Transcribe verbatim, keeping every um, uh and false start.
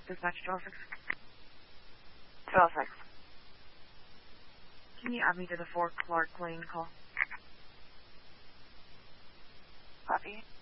Dispatch twelve six. twelve six. Can you add me to the four Clark Lane call? Copy.